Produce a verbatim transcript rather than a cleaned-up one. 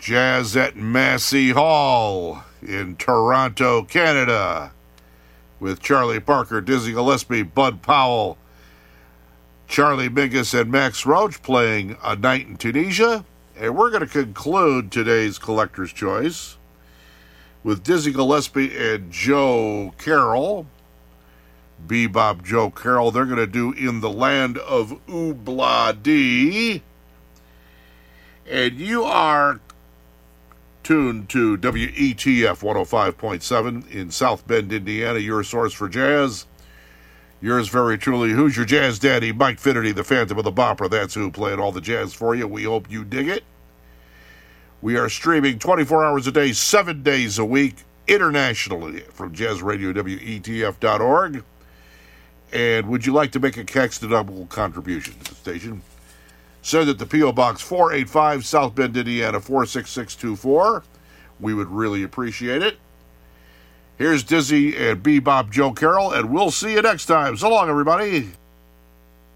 Jazz at Massey Hall in Toronto, Canada, with Charlie Parker, Dizzy Gillespie, Bud Powell, Charlie Mingus, and Max Roach playing A Night in Tunisia. And we're going to conclude today's Collector's Choice with Dizzy Gillespie and Joe Carroll. Bebop Joe Carroll. They're going to do In the Land of Oobla Dee. And you are tuned to W E T F one oh five point seven in South Bend, Indiana, your source for jazz. Yours very truly, who's your jazz daddy? Mike Finnerty, the Phantom of the Bopper. That's who playing all the jazz for you. We hope you dig it. We are streaming twenty-four hours a day, seven days a week, internationally from jazz radio W E T F dot org. And would you like to make a tax-deductible contribution to the station? Send it to P O. Box four eighty-five, South Bend, Indiana, four six six two four. We would really appreciate it. Here's Dizzy and Bebop Joe Carroll, and we'll see you next time. So long, everybody.